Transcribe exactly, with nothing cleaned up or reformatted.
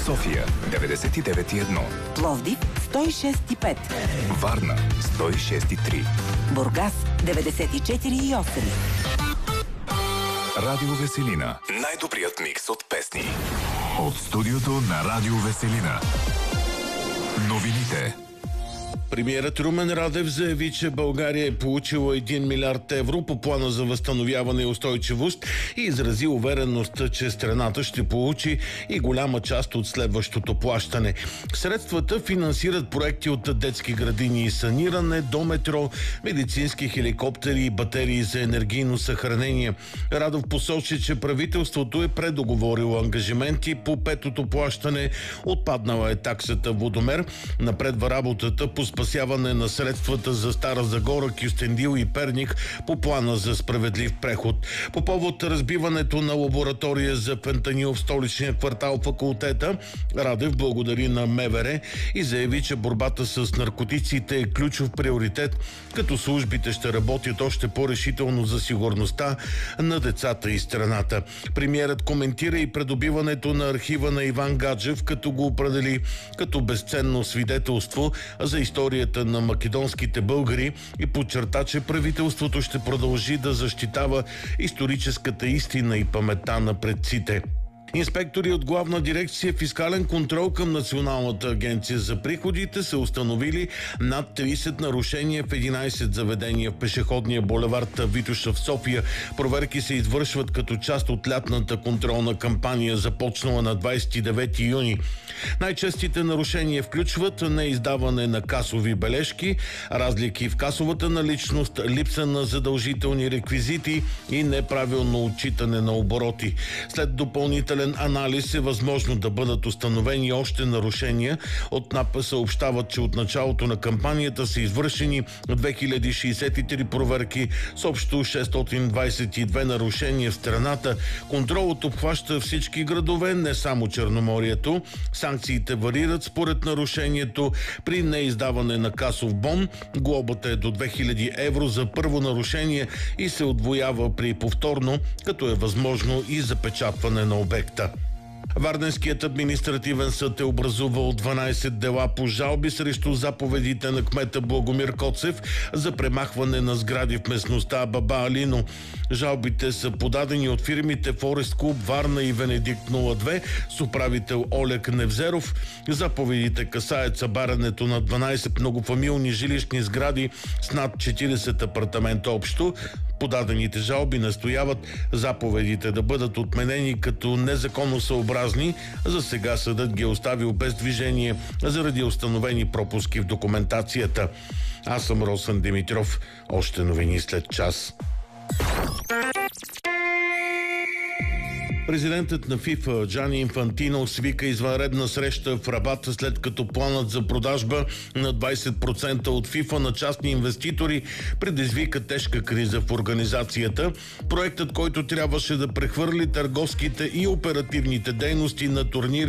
София деветдесет и девет и едно, Пловдив сто и шест и пет, Варна сто и шест и три, Бургас деветдесет и четири и осем. Радио Веселина. Най-добрият микс от песни. От студиото на Радио Веселина. Новините. Премиерът Румен Радев заяви, че България е получила един милиард евро по плана за възстановяване и устойчивост и изрази увереност, че страната ще получи и голяма част от следващото плащане. Средствата финансират проекти от детски градини и саниране до метро, медицински хеликоптери и батерии за енергийно съхранение. Радов посочи, че правителството е предоговорило ангажименти по петото плащане. Отпаднала е таксата водомер. Напредва работата по спасяване на средствата за Стара Загора, Кюстендил и Перник по плана за справедлив преход. По повод разбиването на лаборатория за фентанил в столичния квартал Факултета, Радев благодари на МВР и заяви, че борбата с наркотиците е ключов приоритет, като службите ще работят още по-решително за сигурността на децата и страната. Премиерът коментира и придобиването на архива на Иван Гаджев, като го определи като безценно свидетелство за историята на македонските българи и подчерта, че правителството ще продължи да защитава историческата истина и паметта на предците. Инспектори от Главна дирекция фискален контрол към Националната агенция за приходите са установили над трийсет нарушения в единайсет заведения в пешеходния булевард Витоша в София. Проверки се извършват като част от лятната контролна кампания, започнала на двайсет и девети юни. Най-честите нарушения включват неиздаване на касови бележки, разлики в касовата наличност, липса на задължителни реквизити и неправилно отчитане на обороти. След допълнителен анализ е възможно да бъдат установени още нарушения. От НАП съобщават, че от началото на кампанията са извършени две хиляди шейсет и три проверки с общо шестстотин двайсет и две нарушения в страната. Контролът обхваща всички градове, не само Черноморието. Санкциите варират според нарушението. При неиздаване на касов бон глобата е до две хиляди евро за първо нарушение и се удвоява при повторно, като е възможно и запечатване на обекта. Варненският административен съд е образувал дванайсет дела по жалби срещу заповедите на кмета Благомир Коцев за премахване на сгради в местността Баба Алино. Жалбите са подадени от фирмите Форест Клуб Варна и Венедикт нула две с управител Олег Невзеров. Заповедите касаят събарянето на дванайсет многофамилни жилищни сгради с над четирийсет апартамента общо. Подадените жалби настояват заповедите да бъдат отменени като незаконосъобразни. За сега съдът ги е оставил без движение заради установени пропуски в документацията. Аз съм Росен Димитров. Още новини след час. Президентът на ФИФА Джани Инфантино свика извънредна среща в Рабат, след като планът за продажба на двайсет процента от ФИФА на частни инвеститори предизвика тежка криза в организацията. Проектът, който трябваше да прехвърли търговските и оперативните дейности на турнири